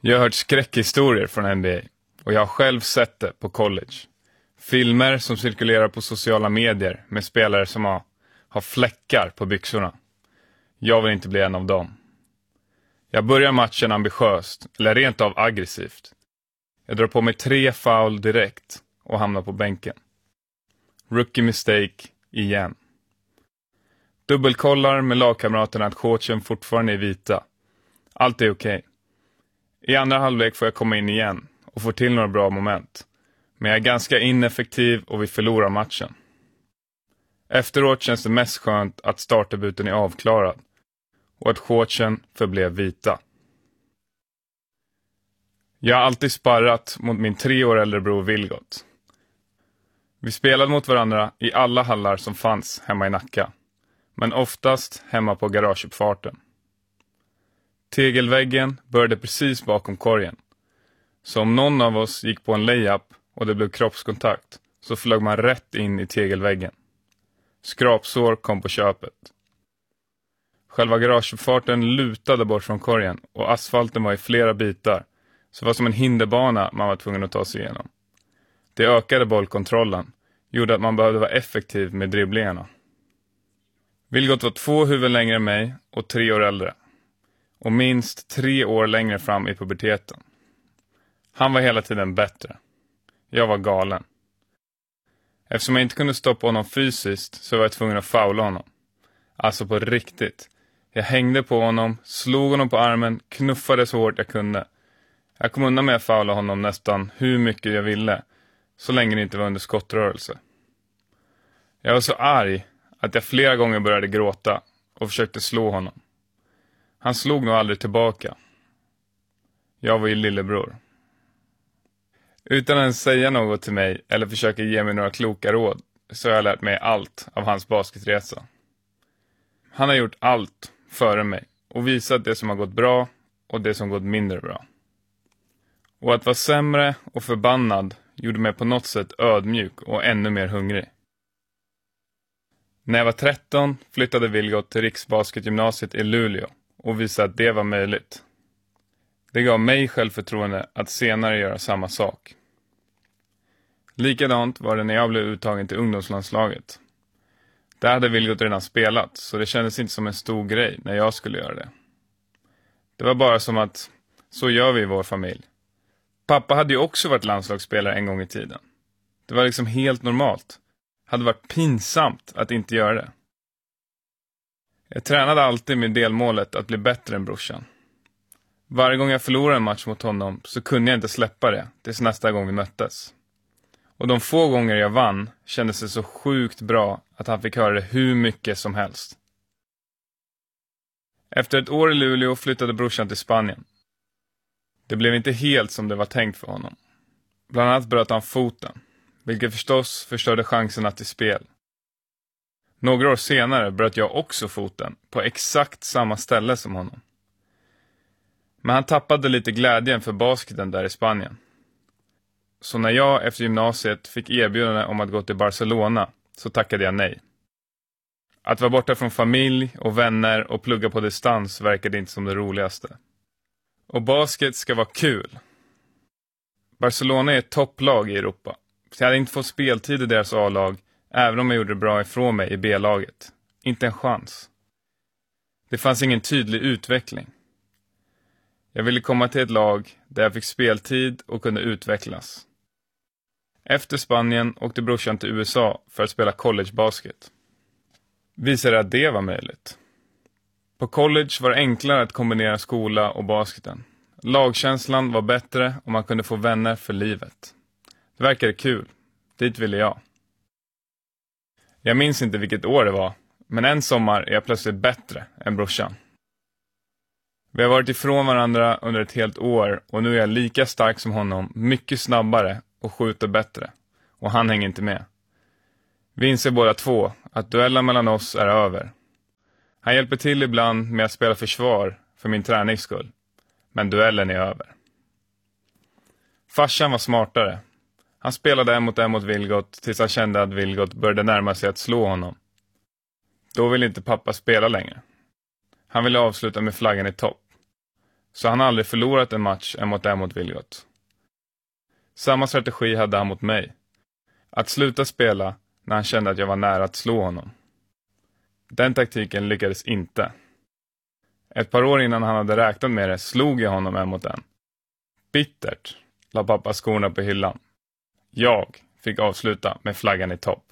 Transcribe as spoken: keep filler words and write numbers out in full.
Jag har hört skräckhistorier från N B A och jag har själv sett det på college. Filmer som cirkulerar på sociala medier med spelare som har, har fläckar på byxorna. Jag vill inte bli en av dem. Jag börjar matchen ambitiöst, eller rent av aggressivt. Jag drar på mig tre foul direkt och hamnar på bänken. Rookie mistake igen. Dubbelkollar med lagkamraterna att coachen fortfarande är vita. Allt är okej. Okay. I andra halvlek får jag komma in igen och få till några bra moment. Men jag är ganska ineffektiv och vi förlorar matchen. Efteråt känns det mest skönt att startdebuten är avklarad och att coachen förblev vita. Jag har alltid sparrat mot min tre år äldre bror Vilgot. Vi spelade mot varandra i alla hallar som fanns hemma i Nacka, men oftast hemma på garageuppfarten. Tegelväggen började precis bakom korgen, så om någon av oss gick på en layup och det blev kroppskontakt så flög man rätt in i tegelväggen. Skrapsår kom på köpet. Själva garageuppfarten lutade bort från korgen och asfalten var i flera bitar, så det var som en hinderbana man var tvungen att ta sig igenom. Det ökade bollkontrollen, gjorde att man behövde vara effektiv med dribblingarna. Vilgot var två huvuden längre än mig och tre år äldre. Och minst tre år längre fram i puberteten. Han var hela tiden bättre. Jag var galen. Eftersom jag inte kunde stoppa honom fysiskt så var jag tvungen att foula honom. Alltså på riktigt. Jag hängde på honom, slog honom på armen, knuffade så hårt jag kunde. Jag kom undan med att foula honom nästan hur mycket jag ville, så länge det inte var under skottrörelse. Jag var så arg att jag flera gånger började gråta och försökte slå honom. Han slog nog aldrig tillbaka. Jag var ju lillebror. Utan att säga något till mig eller försöka ge mig några kloka råd så har jag lärt mig allt av hans basketresa. Han har gjort allt före mig och visat det som har gått bra och det som gått mindre bra. Och att vara sämre och förbannad gjorde mig på något sätt ödmjuk och ännu mer hungrig. När jag var tretton flyttade Vilgot till Riksbasketgymnasiet i Luleå och visade att det var möjligt. Det gav mig självförtroende att senare göra samma sak. Likadant var det när jag blev uttagen till ungdomslandslaget. Där hade Vilgot redan spelat, så det kändes inte som en stor grej när jag skulle göra det. Det var bara som att, så gör vi i vår familj. Pappa hade ju också varit landslagsspelare en gång i tiden. Det var liksom helt normalt. Hade varit pinsamt att inte göra det. Jag tränade alltid med delmålet att bli bättre än brorsan. Varje gång jag förlorade en match mot honom så kunde jag inte släppa det tills nästa gång vi möttes. Och de få gånger jag vann kändes det så sjukt bra att han fick höra det hur mycket som helst. Efter ett år i Luleå flyttade brorsan till Spanien. Det blev inte helt som det var tänkt för honom. Bland annat bröt han foten, vilket förstås förstörde chanserna till spel. Några år senare bröt jag också foten på exakt samma ställe som honom. Men han tappade lite glädjen för basketen där i Spanien. Så när jag efter gymnasiet fick erbjudande om att gå till Barcelona så tackade jag nej. Att vara borta från familj och vänner och plugga på distans verkade inte som det roligaste. Och basket ska vara kul. Barcelona är ett topplag i Europa. Så jag hade inte fått speltid i deras A-lag även om jag gjorde det bra ifrån mig i B-laget. Inte en chans. Det fanns ingen tydlig utveckling. Jag ville komma till ett lag där jag fick speltid och kunde utvecklas. Efter Spanien åkte brorsan till U S A för att spela collegebasket. Visade att det var möjligt. På college var det enklare att kombinera skola och basketen. Lagkänslan var bättre och man kunde få vänner för livet. Det verkade kul. Dit ville jag. Jag minns inte vilket år det var, men en sommar är jag plötsligt bättre än brorsan. Vi har varit ifrån varandra under ett helt år och nu är jag lika stark som honom, mycket snabbare och skjuter bättre. Och han hänger inte med. Vi inser båda två att duellen mellan oss är över. Han hjälper till ibland med att spela försvar för min tränings skull. Men duellen är över. Farsan var smartare. Han spelade en mot en mot Vilgot tills han kände att Vilgot började närma sig att slå honom. Då ville inte pappa spela längre. Han ville avsluta med flaggan i topp. så han har aldrig förlorat en match en mot en mot Vilgot. Samma strategi hade han mot mig. Att sluta spela när han kände att jag var nära att slå honom. Den taktiken lyckades inte. Ett par år innan han hade räknat med det slog jag honom en mot en. Bittert la pappa skorna på hyllan. Jag fick avsluta med flaggan i topp.